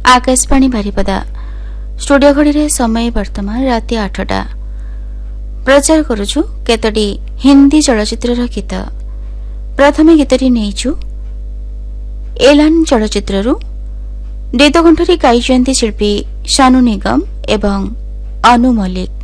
Akashvani Baripada studio घड़ी समय वर्तमान राति 8टा प्रचार करुछु केतोटी हिंदी चलचित्र गीत। प्रथम गीतटी नेइछु एलान चलचित्ररू गीतकंठरी गाइछन्ति शिल्पी शानु निगम एवं अनु मल्लिक।